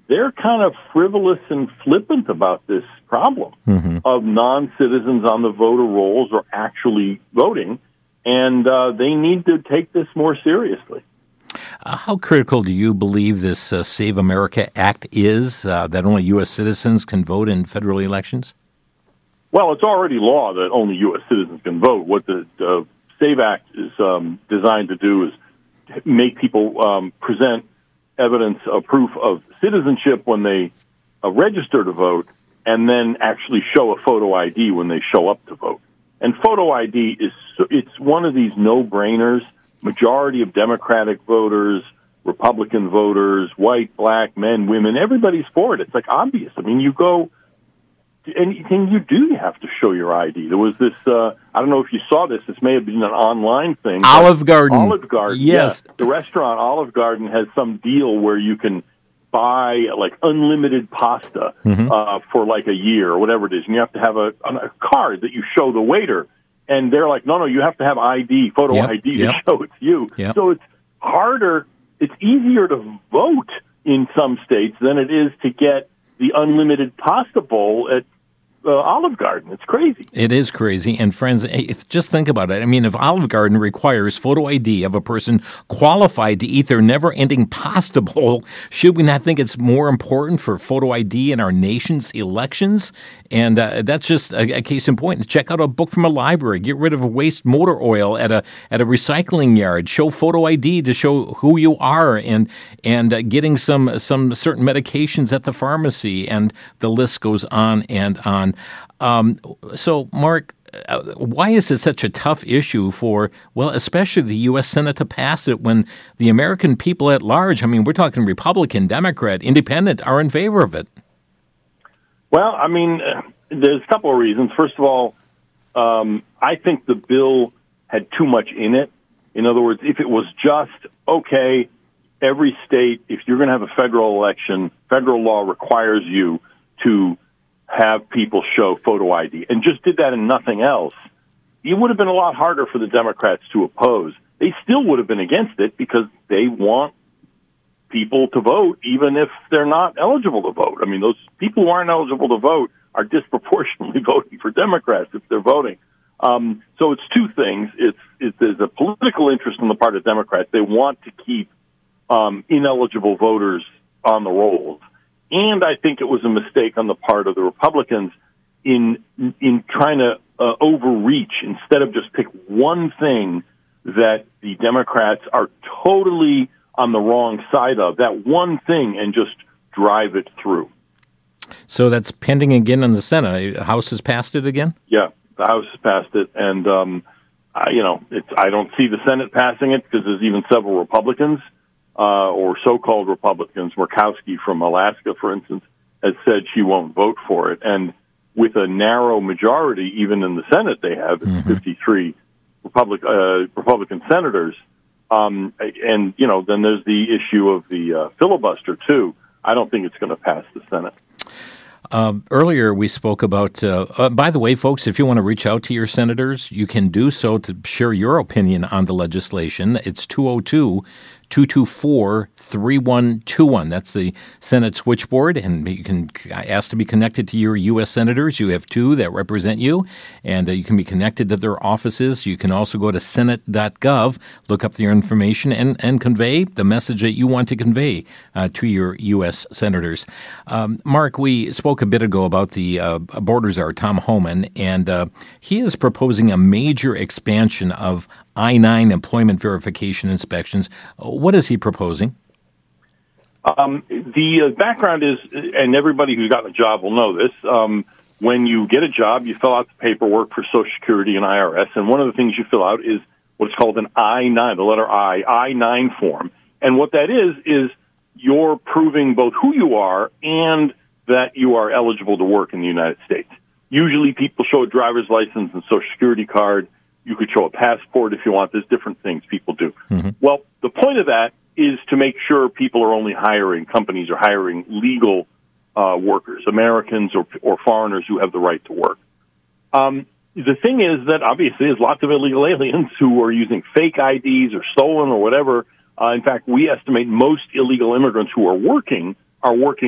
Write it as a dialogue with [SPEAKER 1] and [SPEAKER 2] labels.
[SPEAKER 1] they're kind of frivolous and flippant about this problem of non-citizens on the voter rolls or actually voting, and they need to take this more seriously.
[SPEAKER 2] How critical do you believe this Save America Act is, that only U.S. citizens can vote in federal elections?
[SPEAKER 1] Well, it's already law that only U.S. citizens can vote. What the SAVE Act is designed to do is make people present evidence of proof of citizenship when they register to vote, and then actually show a photo ID when they show up to vote. And photo ID it's one of these no-brainers. Majority of Democratic voters, Republican voters, white, black, men, women, everybody's for it. It's like obvious. I mean, you go to anything you do, you have to show your ID. There was this, I don't know if you saw this. This may have been an online thing.
[SPEAKER 2] Olive Garden.
[SPEAKER 1] Olive Garden.
[SPEAKER 2] Yes.
[SPEAKER 1] Yeah, the restaurant Olive Garden has some deal where you can buy like unlimited pasta for like a year or whatever it is. And you have to have a card that you show the waiter. And they're like, no, you have to have ID, photo ID to show it's you.
[SPEAKER 2] Yep.
[SPEAKER 1] So it's harder, it's easier to vote in some states than it is to get the unlimited pasta bowl at Olive Garden. It's crazy.
[SPEAKER 2] It is crazy. And friends, just think about it. I mean, if Olive Garden requires photo ID of a person qualified to eat their never-ending pasta bowl, should we not think it's more important for photo ID in our nation's elections? And that's just a case in point. Check out a book from a library. Get rid of waste motor oil at a recycling yard. Show photo ID to show who you are, and getting some certain medications at the pharmacy, and the list goes on and on. So, Mark, why is it such a tough issue for, well, especially the U.S. Senate to pass it when the American people at large, I mean, we're talking Republican, Democrat, Independent, are in favor of it?
[SPEAKER 1] Well, I mean, there's a couple of reasons. First of all, I think the bill had too much in it. In other words, if it was just, okay, every state, if you're going to have a federal election, federal law requires you to have people show photo ID, and just did that and nothing else, it would have been a lot harder for the Democrats to oppose. They still would have been against it because they want people to vote, even if they're not eligible to vote. I mean, those people who aren't eligible to vote are disproportionately voting for Democrats if they're voting. So it's two things. There's a political interest on the part of Democrats. They want to keep ineligible voters on the rolls. And I think it was a mistake on the part of the Republicans in trying to overreach instead of just pick one thing that the Democrats are totally on the wrong side of, that one thing, and just drive it through.
[SPEAKER 2] So that's pending again in the Senate. The House has passed it again?
[SPEAKER 1] Yeah, the House has passed it, and I don't see the Senate passing it because there's even several Republicans or so-called Republicans. Murkowski from Alaska, for instance, has said she won't vote for it. And with a narrow majority, even in the Senate, they have 53 Republican senators. And, then there's the issue of the filibuster, too. I don't think it's going to pass the Senate.
[SPEAKER 2] Earlier, we spoke about, by the way, folks, if you want to reach out to your senators, you can do so to share your opinion on the legislation. It's 202-224-3121. That's the Senate switchboard, and you can ask to be connected to your U.S. senators. You have two that represent you, and you can be connected to their offices. You can also go to senate.gov, look up their information, and convey the message that you want to convey to your U.S. senators. Mark, we spoke a bit ago about the border czar, Tom Homan, and he is proposing a major expansion of I-9 employment verification inspections. What is he proposing?
[SPEAKER 1] The background is, and everybody who's gotten a job will know this, when you get a job, you fill out the paperwork for Social Security and IRS, and one of the things you fill out is what's called an I-9, the letter I-9 form. And what that is you're proving both who you are and that you are eligible to work in the United States. Usually people show a driver's license and Social Security card. You could show a passport if you want. There's different things people do. Well, the point of that is to make sure people are only companies are hiring legal workers, Americans or foreigners who have the right to work. The thing is that obviously there's lots of illegal aliens who are using fake IDs or stolen or whatever. In fact, we estimate most illegal immigrants who are working